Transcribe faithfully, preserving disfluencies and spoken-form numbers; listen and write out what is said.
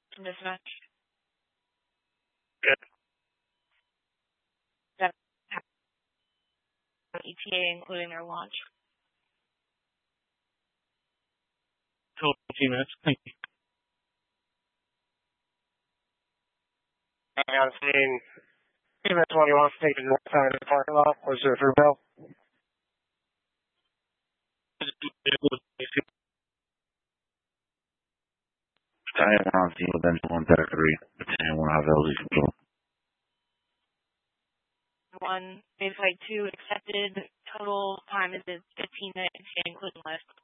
Dispatch. Good. That E T A, including their launch. Total fifteen minutes. Thank you. I was saying, if that's what he wants to take the north side of the parking lot, or is there for Bill? Battalion one on scene with engine one thirty-three. Battalion one have L Z control. One, base flight two accepted. Total time is fifteen minutes, including lift.